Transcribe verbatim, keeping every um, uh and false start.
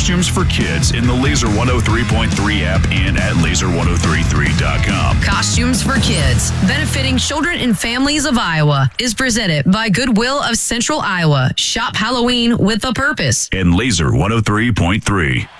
Costumes for Kids in the Laser one oh three point three app and at laser ten thirty-three dot com. Costumes for Kids, benefiting children and families of Iowa, is presented by Goodwill of Central Iowa. Shop Halloween with a purpose. And Laser one oh three point three.